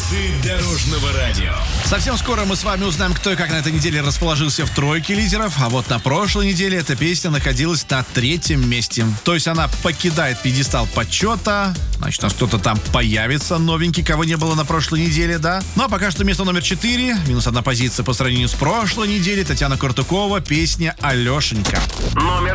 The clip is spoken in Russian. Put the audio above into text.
Звезды дорожного радио. Совсем скоро мы с вами узнаем, кто и как на этой неделе расположился в тройке лидеров. А вот на прошлой неделе эта песня находилась на 3-м месте. То есть она покидает пьедестал почета. Значит, у нас кто-то там появится новенький, кого не было на прошлой неделе, да? Ну а пока что место номер 4. Минус 1 позиция по сравнению с прошлой неделей. Татьяна Куртукова. Песня «Алешенька». Номер